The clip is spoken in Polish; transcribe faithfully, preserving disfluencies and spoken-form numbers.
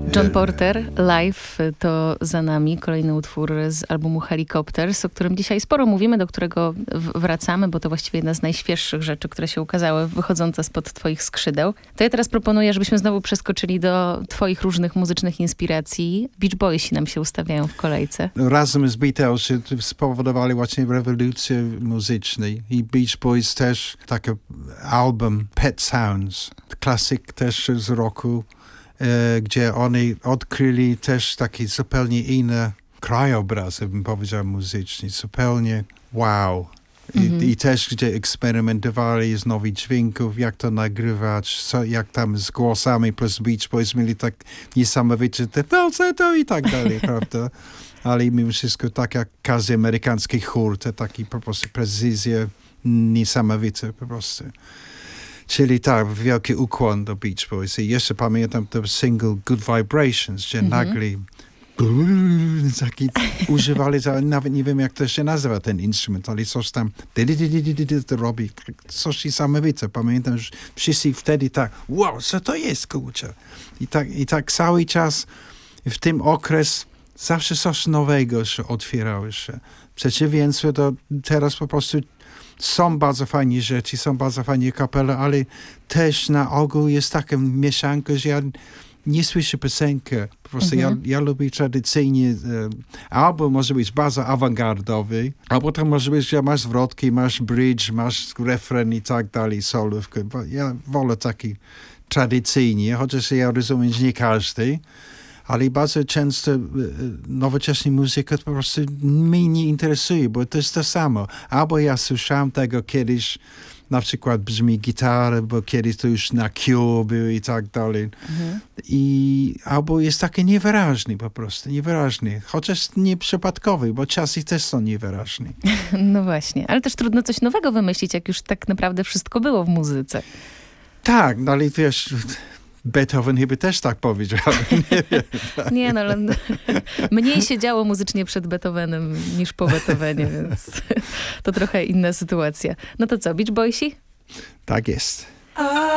John Porter, Live to za nami, kolejny utwór z albumu Helicopters, o którym dzisiaj sporo mówimy, do którego w- wracamy, bo to właściwie jedna z najświeższych rzeczy, które się ukazały, wychodzące spod twoich skrzydeł. To ja teraz proponuję, żebyśmy znowu przeskoczyli do twoich różnych muzycznych inspiracji. Beach Boysi nam się ustawiają w kolejce. Razem z Beatles spowodowali właśnie rewolucję muzyczną i Beach Boys też taki album Pet Sounds, klasyk też z roku, e, gdzie oni odkryli też taki zupełnie inny krajobraz, bym powiedział, muzyczny, zupełnie wow. I, mm-hmm. I też gdzie eksperymentowali z nowych dźwięków, jak to nagrywać, co, jak tam z głosami, plus Beach Boys mieli tak niesamowite te falsetto i tak dalej, prawda? Ale mimo wszystko tak jak każdy amerykański chór, to taki po prostu precyzja niesamowite po prostu. Czyli tak, wielki ukłon do Beach Boys. I jeszcze pamiętam ten single Good Vibrations, gdzie mm-hmm. nagle taki używali, nawet nie wiem jak to się nazywa ten instrument, ale coś tam to robi, coś niesamowite. Pamiętam, że wszyscy wtedy tak, wow, co to jest, kurczę. I tak, i tak cały czas w tym okres zawsze coś nowego się otwierało się. Przeciwieństwie do teraz po prostu są bardzo fajne rzeczy, są bardzo fajne kapele, ale też na ogół jest taka mieszanka, że ja nie słyszę piosenkę. Po prostu mm-hmm. ja, ja lubię tradycyjnie, e, albo może być bardzo awangardowy, albo to może być, że masz zwrotki, masz bridge, masz refren i tak dalej, solówkę. Ja wolę taki tradycyjnie, chociaż ja rozumiem, że nie każdy, ale bardzo często e, nowoczesna muzyka po prostu mnie nie interesuje, bo to jest to samo. Albo ja słyszałem tego kiedyś, na przykład brzmi gitara, bo kiedyś to już na Cure był i tak dalej. Mhm. I albo jest taki niewyraźny po prostu, niewyraźny. Chociaż nie przypadkowy, bo czasy też są niewyraźne. No właśnie, ale też trudno coś nowego wymyślić, jak już tak naprawdę wszystko było w muzyce. Tak, no ale wiesz, Beethoven chyba też tak powiedział. Nie wiem. Tak. Nie no, ale mniej się działo muzycznie przed Beethovenem niż po Beethovenie, więc to trochę inna sytuacja. No to co, Beach Boysi? Tak jest.